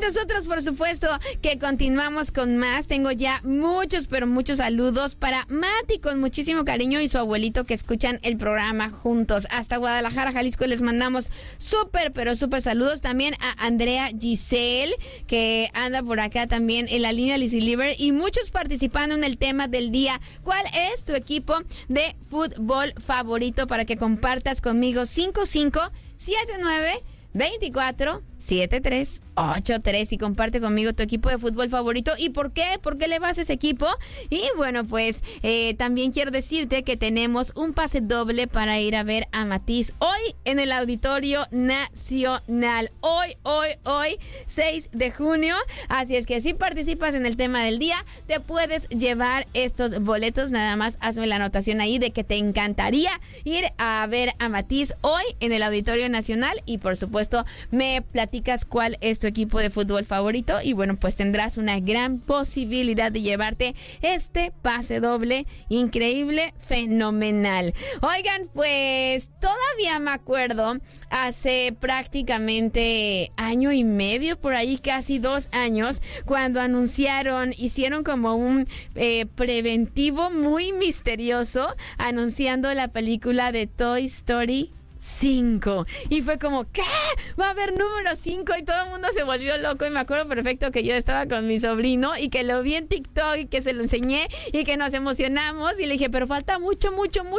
nosotros, por supuesto, que continuamos con más. Tengo ya muchos, pero muchos saludos para Mati, con muchísimo cariño, y su abuelito, que escuchan el programa juntos. Hasta Guadalajara, Jalisco, les mandamos súper, pero súper saludos. También a Andrea Giselle, que anda por acá también en la línea Lizzy Liver, y muchos participando en el tema del día. ¿Cuál es tu equipo de fútbol favorito? Para que compartas conmigo. 5579-247383 y comparte conmigo tu equipo de fútbol favorito y por qué le vas a ese equipo. Y bueno, pues también quiero decirte que tenemos un pase doble para ir a ver a Matiz hoy en el Auditorio Nacional. Hoy 6 de junio. Así es que si participas en el tema del día, te puedes llevar estos boletos. Nada más hazme la anotación ahí de que te encantaría ir a ver a Matiz hoy en el Auditorio Nacional, y por supuesto me platicas cuál es tu equipo de fútbol favorito, y bueno, pues tendrás una gran posibilidad de llevarte este pase doble increíble, fenomenal. Oigan, pues todavía me acuerdo hace prácticamente año y medio, por ahí casi 2 años, cuando hicieron como un preventivo muy misterioso anunciando la película de Toy Story 5. Y fue como, ¿qué? Va a haber número 5, y todo el mundo se volvió loco. Y me acuerdo perfecto que yo estaba con mi sobrino y que lo vi en TikTok y que se lo enseñé y que nos emocionamos, y le dije, pero falta mucho.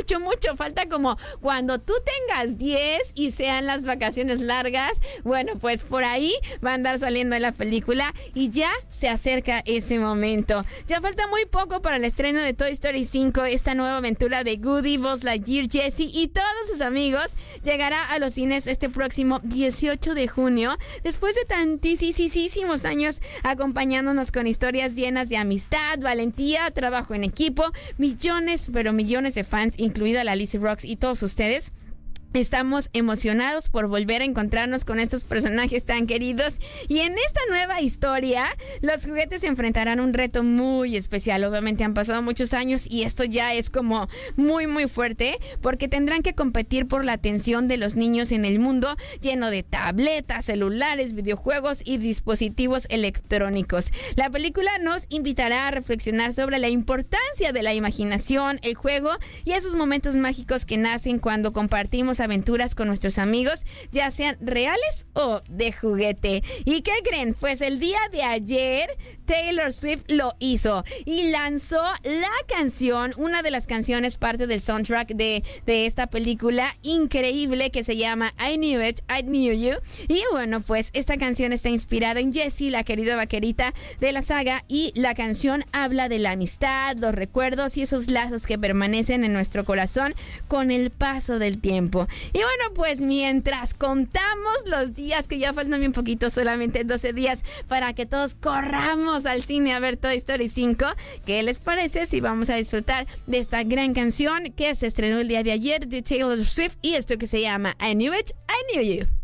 Falta como cuando tú tengas 10 y sean las vacaciones largas. Bueno, pues por ahí va a andar saliendo la película y ya se acerca ese momento. Ya falta muy poco para el estreno de Toy Story 5, esta nueva aventura de Woody, Buzz Lightyear, Jessie y todos sus amigos. Llegará a los cines este próximo 18 de junio, después de tantísimos años acompañándonos con historias llenas de amistad, valentía, trabajo en equipo, millones de fans, incluida la Lizzy Rocks y todos ustedes. Estamos emocionados por volver a encontrarnos con estos personajes tan queridos, y en esta nueva historia los juguetes se enfrentarán a un reto muy especial. Obviamente han pasado muchos años y esto ya es como muy fuerte, porque tendrán que competir por la atención de los niños en el mundo lleno de tabletas, celulares, videojuegos y dispositivos electrónicos. La película nos invitará a reflexionar sobre la importancia de la imaginación, el juego y esos momentos mágicos que nacen cuando compartimos aventuras con nuestros amigos, ya sean reales o de juguete. ¿Y qué creen? Pues el día de ayer Taylor Swift lo hizo y lanzó la canción, una de las canciones parte del soundtrack de esta película increíble que se llama I Knew It, I Knew You. Y bueno, pues esta canción está inspirada en Jessie, la querida vaquerita de la saga, y la canción habla de la amistad, los recuerdos y esos lazos que permanecen en nuestro corazón con el paso del tiempo. Y bueno, pues mientras contamos los días, que ya faltan bien poquito, solamente 12 días para que todos corramos al cine a ver Toy Story 5, ¿qué les parece si vamos a disfrutar de esta gran canción que se estrenó el día de ayer de Taylor Swift, y esto que se llama I Knew It, I Knew You?